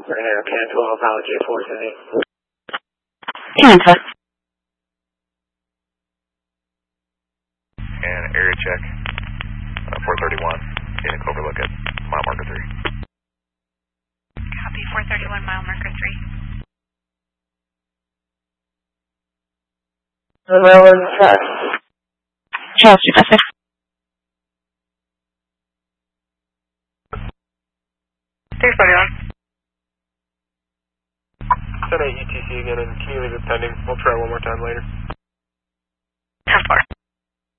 Cancel apology for today. Cancel. And area check, 431, scenic overlook at mile marker 3. Copy, 431 mile marker 3. Railroad track. Chelsea, message. Thanks, buddy, on. 10-8 UTC again, and can you leave it pending? We'll try one more time later.